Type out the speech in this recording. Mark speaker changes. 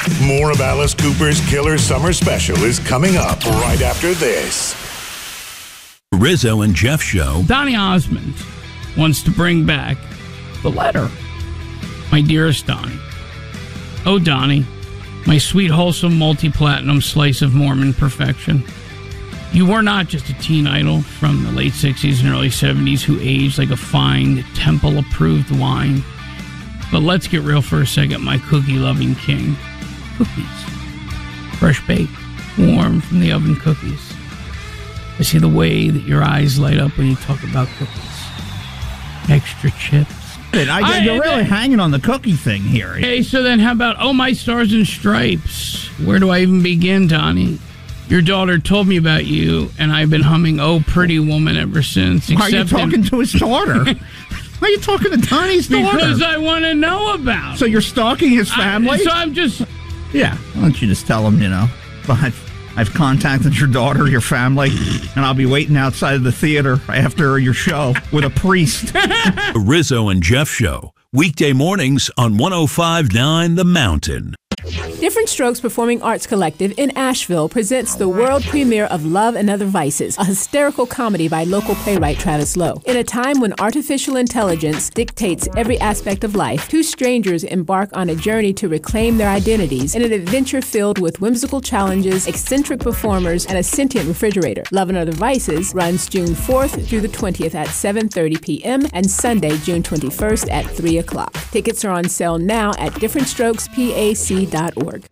Speaker 1: More of Alice Cooper's Killer Summer Special is coming up right after this.
Speaker 2: Rizzo and Jeff Show.
Speaker 3: Donny Osmond wants to bring back the letter. My dearest Donny. Oh, Donny, my sweet, wholesome, multi-platinum slice of Mormon perfection. You were not just a teen idol from the late 60s and early 70s who aged like a fine, temple-approved wine. But let's get real for a second, my cookie-loving king. Cookies. Fresh baked, warm from the oven cookies. I see the way that your eyes light up when you talk about cookies. Extra chips.
Speaker 4: You're really hanging on the cookie thing here.
Speaker 3: Okay, so then how about, oh, my stars and stripes? Where do I even begin, Donny? Your daughter told me about you, and I've been humming Oh Pretty Woman ever since.
Speaker 4: Why are you talking to his daughter? Why are you talking to Donny's daughter?
Speaker 3: Because I want to know about.
Speaker 4: So you're stalking his family?
Speaker 3: So I'm just...
Speaker 4: Yeah, why don't you just tell him, but I've contacted your daughter, your family, and I'll be waiting outside of the theater after your show with a priest.
Speaker 2: The Rizzo and Jeff Show. Weekday mornings on 105.9 The Mountain.
Speaker 5: Different Strokes Performing Arts Collective in Asheville presents the world premiere of Love and Other Vices, a hysterical comedy by local playwright Travis Lowe. In a time when artificial intelligence dictates every aspect of life, two strangers embark on a journey to reclaim their identities in an adventure filled with whimsical challenges, eccentric performers, and a sentient refrigerator. Love and Other Vices runs June 4th through the 20th at 7:30 p.m. and Sunday, June 21st at 3 o'clock. Tickets are on sale now at differentstrokespac.org.